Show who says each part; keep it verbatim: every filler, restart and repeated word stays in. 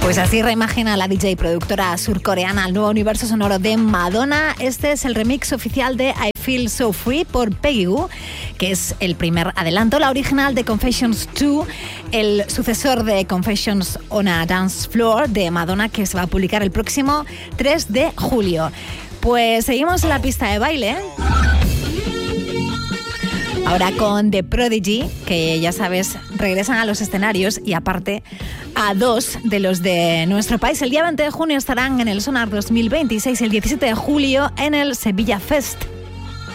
Speaker 1: Pues así reimagina la D J productora surcoreana el nuevo universo sonoro de Madonna. Este es el remix oficial de I Feel So Free por Peggy Gou, que es el primer adelanto. La original de Confessions dos, el sucesor de Confessions on a Dance Floor de Madonna, que se va a publicar el próximo tres de julio. Pues seguimos en la pista de baile. Ahora con The Prodigy, que ya sabes, regresan a los escenarios y aparte a dos de los de nuestro país. El día veinte de junio estarán en el Sonar dos mil veintiséis y el diecisiete de julio en el Sevilla Fest.